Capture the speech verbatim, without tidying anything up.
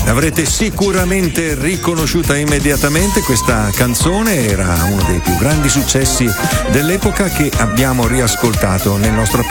L'avrete sicuramente riconosciuta immediatamente. Questa canzone era uno dei più grandi successi dell'epoca che abbiamo riascoltato nel nostro